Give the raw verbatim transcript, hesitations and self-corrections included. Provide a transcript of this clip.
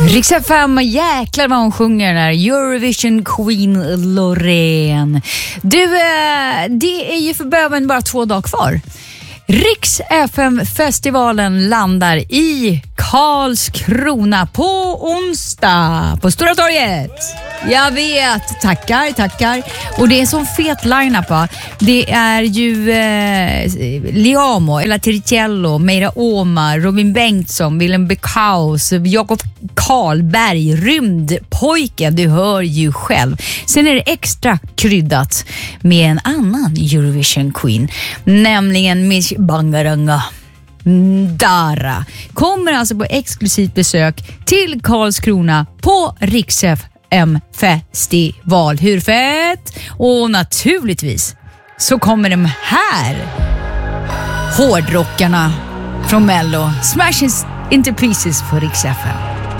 Rix F M, jäklar vad hon sjunger där. Eurovision Queen Loreen. Du, det är ju för böven bara två dagar kvar. Rix F M-festivalen landar i Karlskrona på onsdag på Stora torget. Jag vet, tackar, tackar. Och det är som fet line-up, va? Det är ju eh, Liamo, Ella Tiricello, Meira Åmar, Robin Bengtsson, Willem Bekaus, Jakob Karlberg, Rymdpojken, du hör ju själv. Sen är det extra kryddat med en annan Eurovision Queen, nämligen Miss Bangaranga Dara. Kommer alltså på exklusivt besök till Karlskrona på Rix F M-festival. Hur fett? Och naturligtvis så kommer de här hårdrockarna från Mello. Smash into pieces på Rix F M.